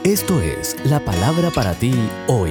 Esto es la palabra para ti hoy.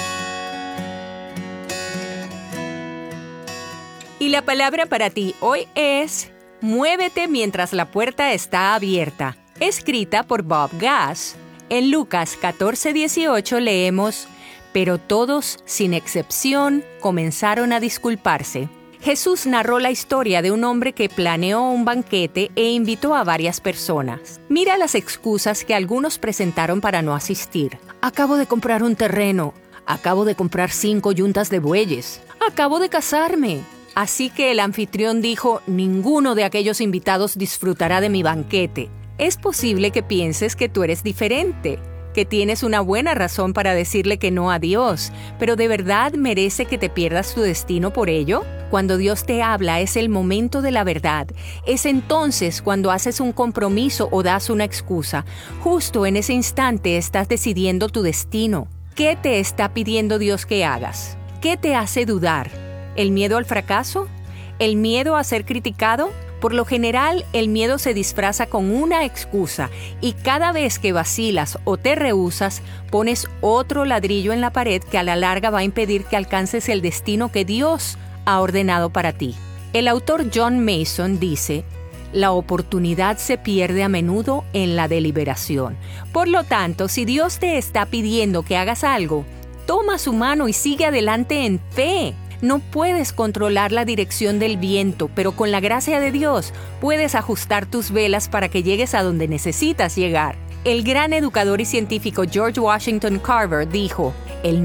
Y la palabra para ti hoy es Muévete mientras la puerta está abierta, escrita por Bob Gass. En Lucas 14:18 leemos: pero todos, sin excepción, comenzaron a disculparse. Jesús narró la historia de un hombre que planeó un banquete e invitó a varias personas. Mira las excusas que algunos presentaron para no asistir. Acabo de comprar un terreno. Acabo de comprar 5 yuntas de bueyes. Acabo de casarme. Así que el anfitrión dijo: ninguno de aquellos invitados disfrutará de mi banquete. Es posible que pienses que tú eres diferente, que tienes una buena razón para decirle que no a Dios, pero ¿de verdad merece que te pierdas tu destino por ello? Cuando Dios te habla es el momento de la verdad. Es entonces cuando haces un compromiso o das una excusa. Justo en ese instante estás decidiendo tu destino. ¿Qué te está pidiendo Dios que hagas? ¿Qué te hace dudar? ¿El miedo al fracaso? ¿El miedo a ser criticado? Por lo general, el miedo se disfraza con una excusa y cada vez que vacilas o te rehusas, pones otro ladrillo en la pared que a la larga va a impedir que alcances el destino que Dios ha ordenado para ti. El autor John Mason dice: la oportunidad se pierde a menudo en la deliberación. Por lo tanto, si Dios te está pidiendo que hagas algo, toma su mano y sigue adelante en fe. No puedes controlar la dirección del viento, pero con la gracia de Dios puedes ajustar tus velas para que llegues a donde necesitas llegar. El gran educador y científico George Washington Carver dijo: el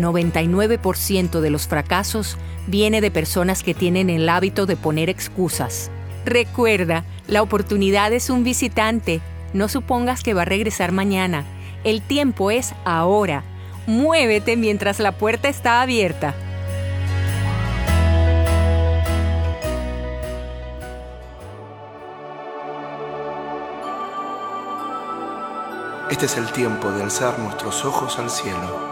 99% de los fracasos viene de personas que tienen el hábito de poner excusas. Recuerda, la oportunidad es un visitante. No supongas que va a regresar mañana. El tiempo es ahora. Muévete mientras la puerta está abierta. Este es el tiempo de alzar nuestros ojos al cielo.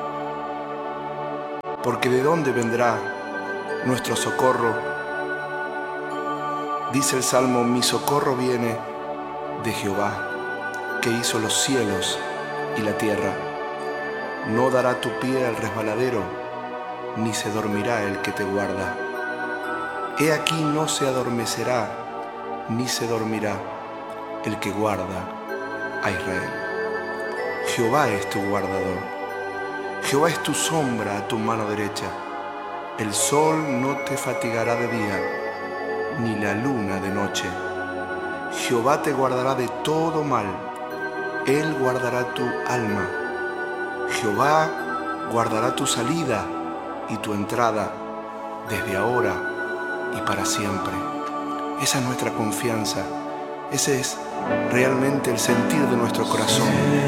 Porque ¿de dónde vendrá nuestro socorro? Dice el Salmo: mi socorro viene de Jehová, que hizo los cielos y la tierra. No dará tu pie al resbaladero, ni se dormirá el que te guarda. He aquí no se adormecerá, ni se dormirá el que guarda a Israel. Jehová es tu guardador. Jehová es tu sombra a tu mano derecha. El sol no te fatigará de día, ni la luna de noche. Jehová te guardará de todo mal. Él guardará tu alma. Jehová guardará tu salida y tu entrada desde ahora y para siempre. Esa es nuestra confianza. Ese es realmente el sentir de nuestro corazón.